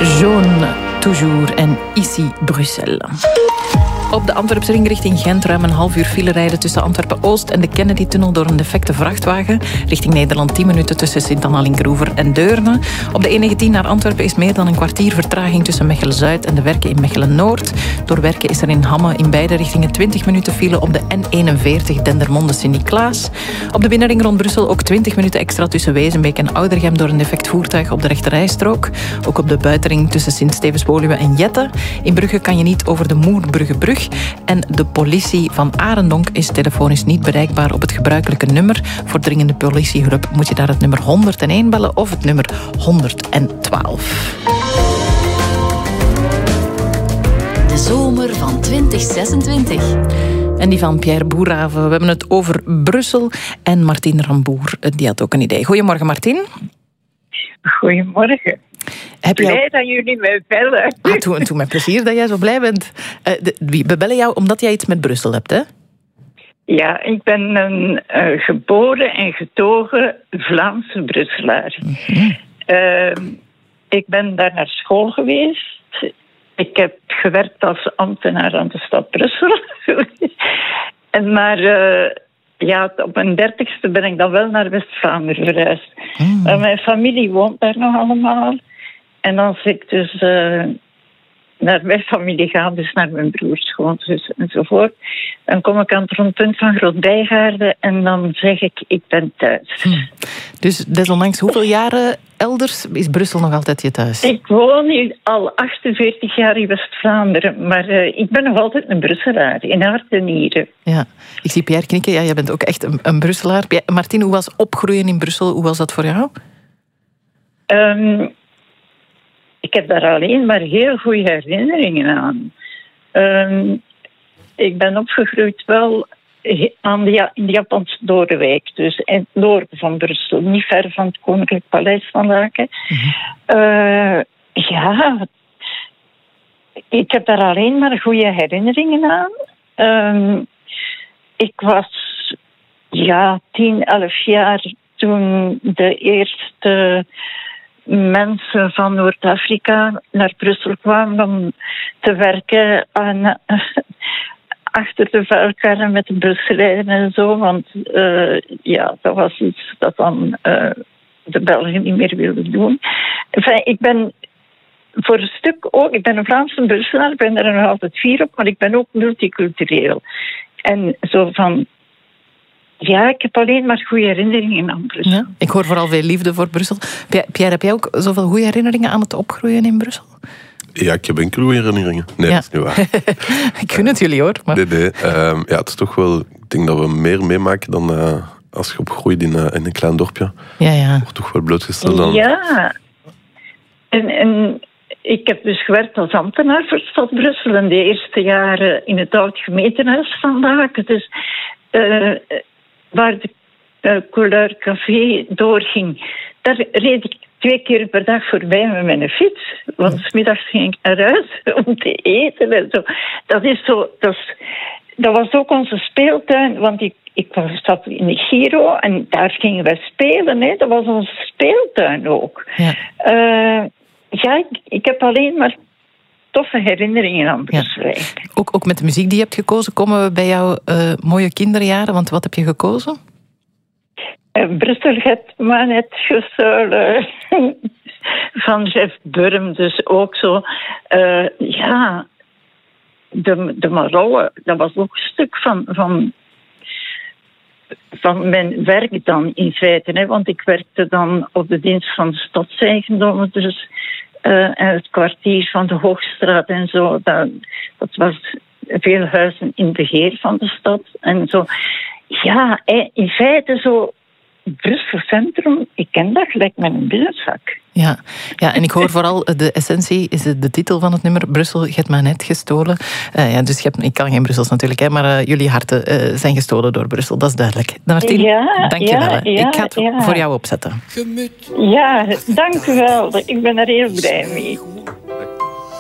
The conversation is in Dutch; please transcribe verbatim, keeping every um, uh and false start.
Jaune, toujours en ici Bruxelles. Op de Antwerpse ring richting Gent ruim een half uur file rijden tussen Antwerpen-Oost en de Kennedy-tunnel door een defecte vrachtwagen. Richting Nederland tien minuten tussen Sint-Anna-Linkeroever en Deurne. Op de N negentien naar Antwerpen is meer dan een kwartier vertraging tussen Mechelen-Zuid en de Werken in Mechelen-Noord. Door Werken is er in Hamme in beide richtingen twintig minuten file op de N eenenveertig Dendermonde-Sint-Niklaas. Op de binnenring rond Brussel ook twintig minuten extra tussen Wezenbeek en Oudergem door een defect voertuig op de rechterrijstrook. Ook op de buitenring tussen Sint-Stevens-Woluwe en Jette. In Brugge kan je niet over de Moerbruggebrug. En de politie van Arendonk is telefonisch niet bereikbaar op het gebruikelijke nummer. Voor dringende politiehulp moet je daar het nummer honderdéén bellen of het nummer honderdtwaalf. De zomer van twintig zesentwintig. En die van Pierre Boerhaave. We hebben het over Brussel. En Martien Ramboer, die had ook een idee. Goedemorgen, Martien. Goedemorgen. Heb blij jou... dat jullie mij bellen. Ah, toen, toen met plezier dat jij zo blij bent. Uh, de, we bellen jou omdat jij iets met Brussel hebt, hè? Ja, ik ben een uh, geboren en getogen Vlaamse Brusselaar. Mm-hmm. Uh, ik ben daar naar school geweest. Ik heb gewerkt als ambtenaar aan de stad Brussel. en maar... Uh, Ja, op mijn dertigste ben ik dan wel naar West-Vlaanderen verhuisd. Mm. Uh, mijn familie woont daar nog allemaal. En als ik dus uh, naar mijn familie ga, dus naar mijn broers, schoonzus enzovoort, dan kom ik aan het rondpunt van Groot-Bijgaarden en dan zeg ik, ik ben thuis. Hm. Dus desondanks hoeveel jaren elders is Brussel nog altijd je thuis? Ik woon nu al achtenveertig jaar in West-Vlaanderen, maar uh, ik ben nog altijd een Brusselaar, in hart en nieren. Ja, ik zie Pierre knikken, ja, jij bent ook echt een, een Brusselaar. Martien, hoe was opgroeien in Brussel? Hoe was dat voor jou? Um, ik heb daar alleen maar heel goede herinneringen aan. Um, ik ben opgegroeid wel aan de, in de Japanse Doornwijk, dus in het noorden van Brussel, niet ver van het Koninklijk Paleis van Laken. Mm-hmm. Uh, ja, ik heb daar alleen maar goede herinneringen aan. Um, ik was ja, tien, elf jaar toen de eerste mensen van Noord-Afrika naar Brussel kwamen om te werken aan, uh, achter de vuilkarren met de busrijden en zo. Want uh, ja, dat was iets dat dan uh, de Belgen niet meer wilden doen. Enfin, ik ben voor een stuk ook, ik ben een Vlaamse Brusselaar, ik ben er nog altijd fier op, maar ik ben ook multicultureel. En zo van... Ja, ik heb alleen maar goede herinneringen aan Brussel. Ja, ik hoor vooral veel liefde voor Brussel. Pierre, heb jij ook zoveel goede herinneringen aan het opgroeien in Brussel? Ja, ik heb enkele goede herinneringen. Nee, ja. Dat is niet waar. Ik gun het jullie, hoor. Maar... Nee, nee. Uh, ja, het is toch wel... Ik denk dat we meer meemaken dan uh, als je opgroeit in, uh, in een klein dorpje. Ja, ja. Wordt toch wel blootgesteld aan... Ja. En... en... Ik heb dus gewerkt als ambtenaar voor de stad Brussel in de eerste jaren in het oud gemeentehuis van Laken. Dus uh, waar de uh, Couleur Café doorging, daar reed ik twee keer per dag voorbij met mijn fiets. Want 's middags ging ik naar huis om te eten en zo. Dat is zo, dat, is, dat was ook onze speeltuin, want ik, ik was, zat in de Giro en daar gingen wij spelen. Hè. Dat was onze speeltuin ook. Ja. Uh, Ja, ik, ik heb alleen maar toffe herinneringen aan Brussel. Ja. Ook, ook met de muziek die je hebt gekozen, komen we bij jouw uh, mooie kinderjaren. Want wat heb je gekozen? Uh, Brussel het maar net gestolen van Jeff Burm. Dus ook zo, uh, ja, de, de Marolle. Dat was ook een stuk van... van van mijn werk dan in feite. Hè, want ik werkte dan op de dienst van de stadseigendommen. Dus uh, en het kwartier van de Hoogstraat en zo. Dat, dat was veel huizen in beheer van de stad. En zo. Ja, in feite zo... Brussel Centrum, ik ken dat gelijk met een binnenzak. Ja, ja, en ik hoor vooral de essentie, is de titel van het nummer, Brussel, je hebt mij net gestolen. Uh, ja, dus je hebt, ik kan geen Brussels natuurlijk, hè, maar uh, jullie harten uh, zijn gestolen door Brussel, dat is duidelijk. Martien, ja, dank je ja, wel. Ja, ik ga het ja. voor jou opzetten. Ja, dank u wel. Ik ben er heel blij mee.